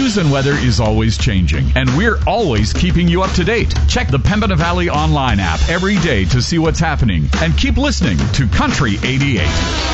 news and weather is always changing, and we're always keeping you up to date. Check the Pembina Valley online app every day to see what's happening, and keep listening to Country 88.